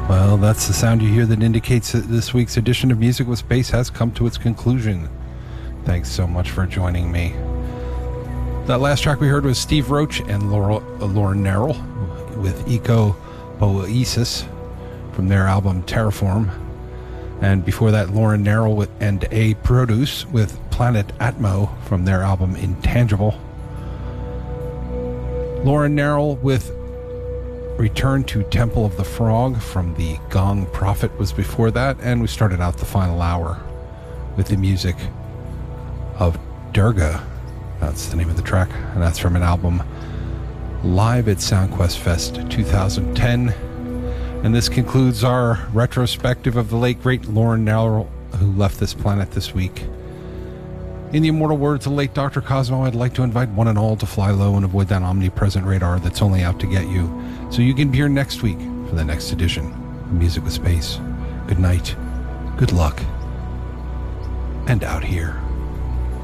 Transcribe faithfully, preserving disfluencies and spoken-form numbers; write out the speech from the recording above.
Well, that's the sound you hear that indicates that this week's edition of Music with Space has come to its conclusion. Thanks so much for joining me. That last track we heard was Steve Roach and Laura, uh, Lauren Nerrell with Eco Poiesis from their album Terraform. And before that, Lauren Nerrell with, and A Produce with Planet Atmo from their album Intangible. Lauren Nerrell with Return to Temple of the Frog from the Gong Prophet was before that, and we started out the final hour with the music of Durga. That's the name of the track, and that's from an album live at SoundQuest Fest twenty ten. And this concludes our retrospective of the late great Lauren Nerrell, who left this planet this week. In the immortal words of the late Doctor Cosmo, I'd like to invite one and all to fly low and avoid that omnipresent radar that's only out to get you, so you can be here next week for the next edition of Music with Space. Good night, good luck, and out here.